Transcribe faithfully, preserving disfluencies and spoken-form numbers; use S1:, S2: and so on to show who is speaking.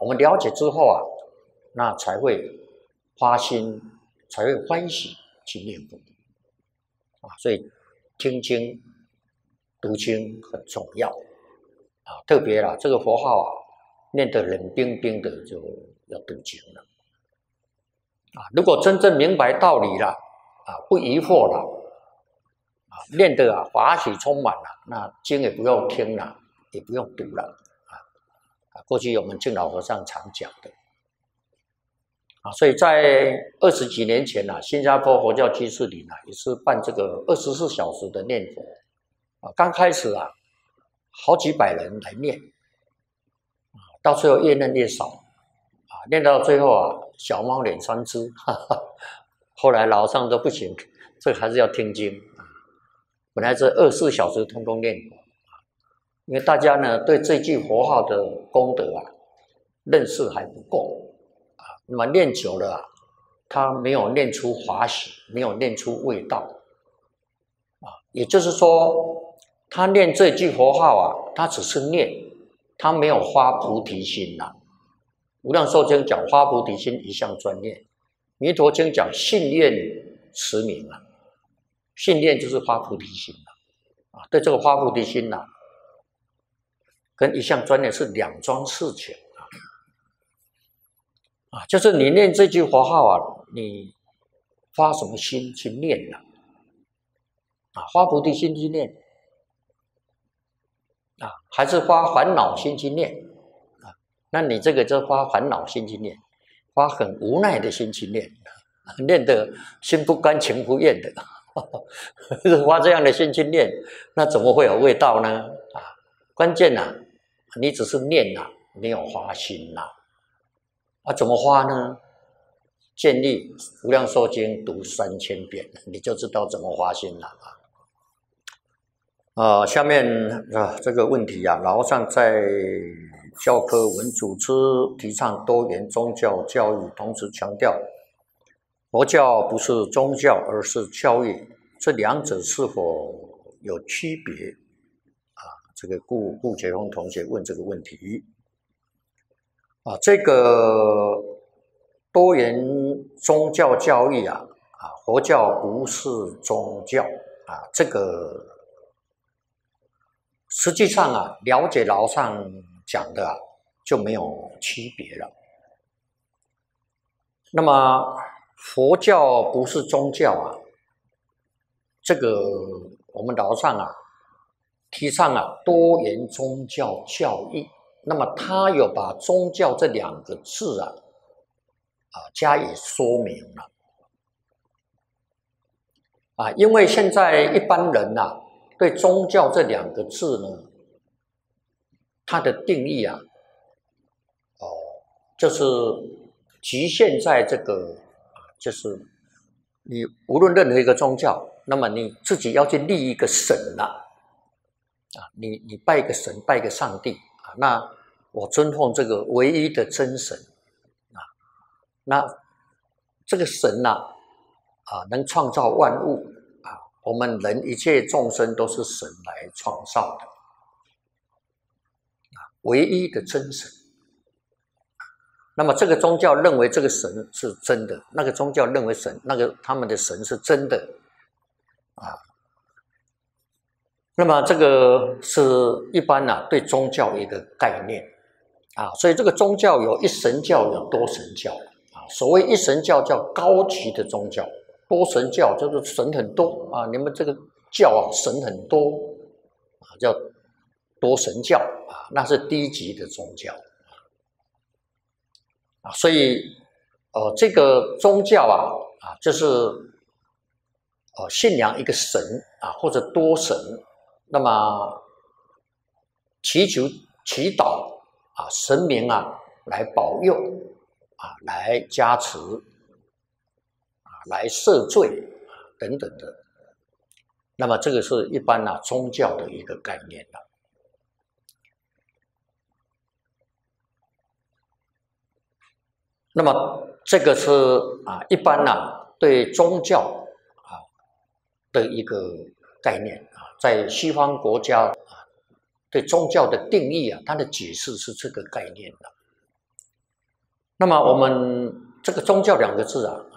S1: 我们了解之后啊，那才会发心，才会欢喜去念佛啊。所以听经、读经很重要啊，特别啦，这个佛号啊，念得冷冰冰的，就要读经了啊。如果真正明白道理了啊，不疑惑了啊，念得啊法喜充满了，那经也不用听了，也不用读了啊。啊，过去我们净老和尚常讲的啊，所以在二十几年前啊，新加坡佛教居士里呢，也是办这个二十四小时的念佛啊。刚开始啊，好几百人来念啊，到最后越念越少啊，念到最后啊，小猫脸三只，哈哈。后来老和尚都不行，这个还是要听经啊。本来是二十四小时通通念佛啊，因为大家呢对这句佛号的功德啊认识还不够。那么念久了啊，他没有念出法喜，没有念出味道啊。也就是说，他念这句佛号啊，他只是念，他没有发菩提心呐、啊。无量寿经讲发菩提心，一向专念；弥陀经讲信愿持名啊，信念就是发菩提心啊。啊，对这个发菩提心呐、啊，跟一向专念是两桩事情。啊，就是你念这句佛号啊，你发什么心去念呢？啊，发菩提心去念啊，还是发烦恼心去念啊？那你这个就发烦恼心去念，发很无奈的心去念，念得心不甘情不愿的，发这样的心去念，那怎么会有味道呢？啊，关键啊，你只是念啊，没有发心呐、啊。啊，怎么发呢？建立《无量寿经》读三千遍，你就知道怎么发心了啊！啊，下面啊这个问题啊，老和尚在教科文组织提倡多元宗教教育，同时强调佛教不是宗教，而是教育，这两者是否有区别？啊，这个顾顾杰峰同学问这个问题。啊，这个多元宗教教育啊，啊，佛教不是宗教啊，这个实际上啊，了解老和尚讲的啊，就没有区别了。那么佛教不是宗教啊，这个我们老和尚啊，提倡啊多元宗教教育。那么他有把宗教这两个字啊，啊加以说明了，啊，因为现在一般人呐、啊，对宗教这两个字呢，它的定义啊，哦，就是局限在这个，就是你无论任何一个宗教，那么你自己要去立一个神呐、啊，啊，你你拜一个神，拜一个上帝。那我尊奉这个唯一的真神啊，那这个神呐 啊, 啊，能创造万物啊，我们人一切众生都是神来创造的啊，唯一的真神。那么这个宗教认为这个神是真的，那个宗教认为神那个他们的神是真的啊。那么这个是一般啊对宗教一个概念啊，所以这个宗教有一神教，有多神教啊。所谓一神教叫高级的宗教，多神教就是神很多啊，你们这个教啊神很多啊，叫多神教啊，那是低级的宗教啊。所以呃这个宗教啊啊就是呃信仰一个神啊或者多神。那么祈求祈祷啊，神明啊来保佑啊，来加持啊，来赦罪啊等等的。那么这个是一般啊宗教的一个概念了。那么这个是啊一般啊对宗教啊的一个概念啊，在西方国家啊，对宗教的定义啊，它的解释是这个概念的那么我们这个宗教两个字啊，